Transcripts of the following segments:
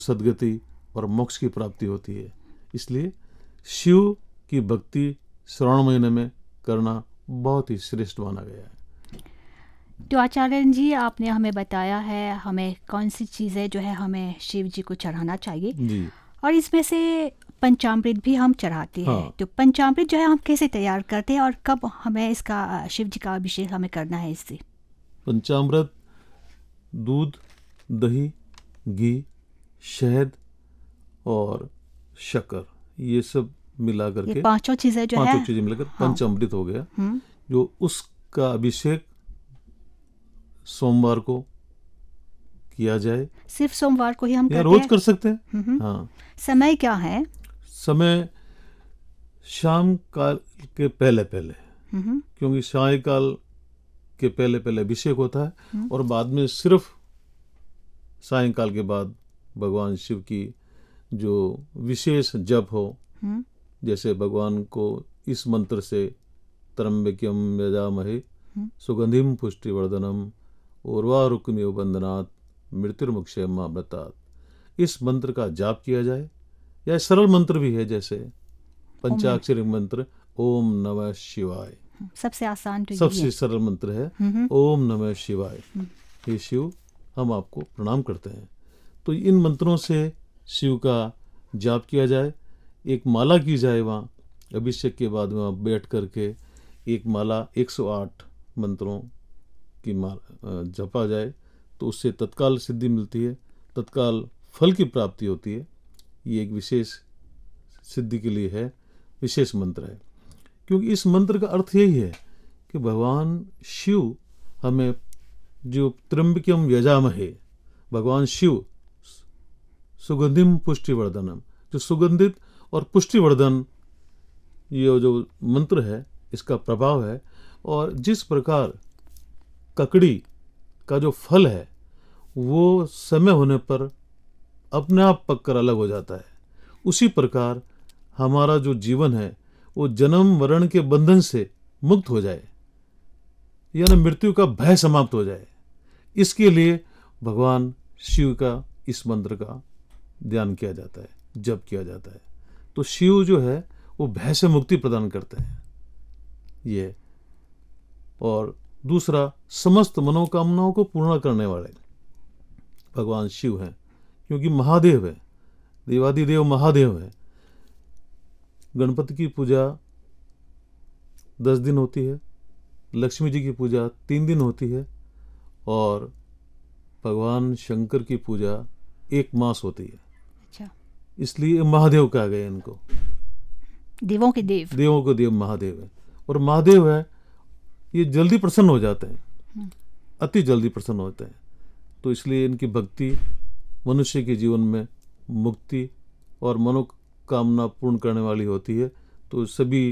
सद्गति और मोक्ष की प्राप्ति होती है। इसलिए शिव की भक्ति श्रावण महीने में करना बहुत ही श्रेष्ठ माना गया है। तो आचार्य जी, आपने हमें बताया है हमें कौन सी चीज़ें जो है हमें शिव जी को चढ़ाना चाहिए जी और इसमें से पंचामृत भी हम चढ़ाते हैं। हाँ। तो पंचामृत जो है हम कैसे तैयार करते हैं और कब हमें इसका शिव जी का अभिषेक हमें करना है इससे? पंचामृत दूध, दही, घी, शहद और शक्कर, ये सब मिला ये करके पांचों चीज़ें जो है पांचों चीजें मिलाकर पंचामृत हो गया, जो उसका अभिषेक सोमवार को किया जाए सिर्फ सोमवार को ही हम या करते रोज हैं? कर सकते हैं। हाँ, समय क्या है? समय शाम काल के पहले पहले, क्योंकि सायकाल के पहले पहले अभिषेक होता है और बाद में सिर्फ सायंकाल के बाद भगवान शिव की जो विशेष जप हो, जैसे भगवान को इस मंत्र से त्र्यंबकम यजामहे सुगंधिम पुष्टिवर्धनम उर्वारुकमिव बंधनात् मृत्युर्मुक्षयमामृतात्, इस मंत्र का जाप किया जाए। या सरल मंत्र भी है, जैसे पंचाक्षरी मंत्र ओम नमः शिवाय, सबसे आसान तो सबसे सरल मंत्र है ओम नमः शिवाय। हे शिव, हम आपको प्रणाम करते हैं। तो इन मंत्रों से शिव का जाप किया जाए, एक माला की जाए वहाँ अभिषेक के बाद, वहाँ बैठ करके एक माला 108 मंत्रों की माला जपा जाए, तो उससे तत्काल सिद्धि मिलती है, तत्काल फल की प्राप्ति होती है। ये एक विशेष सिद्धि के लिए है, विशेष मंत्र है। क्योंकि इस मंत्र का अर्थ यही है कि भगवान शिव हमें जो त्र्यंबकम यजामहे, भगवान शिव सुगंधिम पुष्टिवर्धनम, जो सुगंधित और पुष्टिवर्धन ये जो मंत्र है इसका प्रभाव है। और जिस प्रकार ककड़ी का जो फल है वो समय होने पर अपने आप पककर अलग हो जाता है, उसी प्रकार हमारा जो जीवन है वो जन्म मरण के बंधन से मुक्त हो जाए, यानी मृत्यु का भय समाप्त हो जाए। इसके लिए भगवान शिव का इस मंत्र का ध्यान किया जाता है, जप किया जाता है। तो शिव जो है वो भय से मुक्ति प्रदान करते हैं ये। और दूसरा, समस्त मनोकामनाओं को पूर्ण करने वाले भगवान शिव हैं, क्योंकि महादेव है, देवादिदेव महादेव है। गणपति की पूजा 10 दिन होती है, लक्ष्मी जी की पूजा 3 दिन होती है, और भगवान शंकर की पूजा 1 मास होती है। अच्छा, इसलिए महादेव कहा गया इनको, देवों के देव, देवों को देव महादेव है। और महादेव है ये जल्दी प्रसन्न हो जाते हैं, अति जल्दी प्रसन्न होते हैं। तो इसलिए इनकी भक्ति मनुष्य के जीवन में मुक्ति और मनोकामना पूर्ण करने वाली होती है। तो सभी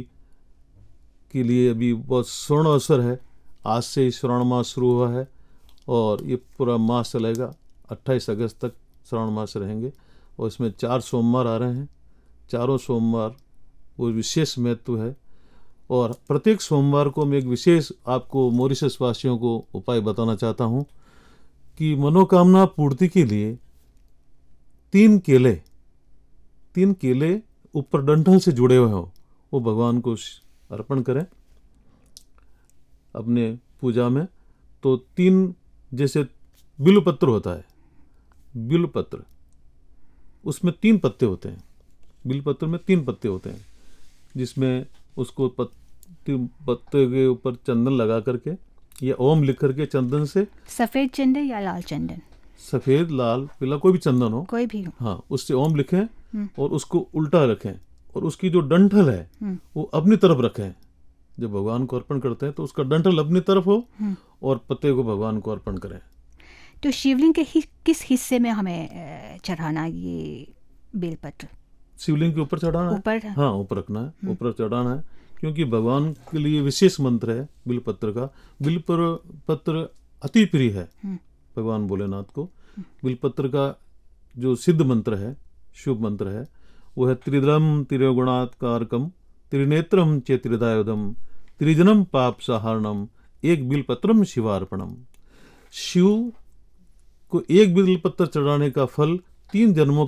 के लिए अभी बहुत स्वर्ण अवसर है। आज से ही श्रावण मास शुरू हुआ है और ये पूरा मास चलेगा, 28 अगस्त तक श्रावण मास रहेंगे। और इसमें 4 सोमवार आ रहे हैं, चारों सोमवार वो विशेष महत्व है। और प्रत्येक सोमवार को मैं एक विशेष आपको मॉरिशस वासियों को उपाय बताना चाहता हूँ कि मनोकामना पूर्ति के लिए 3 केले ऊपर डंठल से जुड़े हुए हो, वो भगवान को अर्पण करें अपने पूजा में। तो 3, जैसे बिल्वपत्र होता है, बिल्वपत्र उसमें 3 पत्ते होते हैं, बिल्वपत्र में 3 पत्ते होते हैं, जिसमें उसको पत्ते के ऊपर चंदन लगा करके या ओम लिख करके चंदन से, सफेद चंदन या लाल चंदन, सफेद लाल पीला कोई भी चंदन हो, कोई भी हो, हाँ, उससे ओम लिखें और उसको उल्टा रखें और उसकी जो डंठल है वो अपनी तरफ रखें। जब भगवान को अर्पण करते हैं तो उसका डंठल अपनी तरफ हो और पत्ते को भगवान को अर्पण करें। तो शिवलिंग के किस हिस्से में हमें चढ़ाना ये बेलपत्र? शिवलिंग के ऊपर चढ़ाना ऊपर? हाँ, ऊपर रखना है, ऊपर चढ़ाना है, क्योंकि भगवान के लिए विशेष मंत्र है बिल्वपत्र का। बिल्वपत्र अति प्रिय है भगवान भोलेनाथ को। बिल्वपत्र का जो सिद्ध मंत्र है, शुभ मंत्र है, वो है त्रिदलम त्रिगुणात्कारकम त्रिनेत्रम चेत्रिदायुधम त्रिजनम पाप सहारणम एक बिल्वपत्रम शिवार्पणम। शिव को एक बिल्वपत्र चढ़ाने का फल 3 जन्मों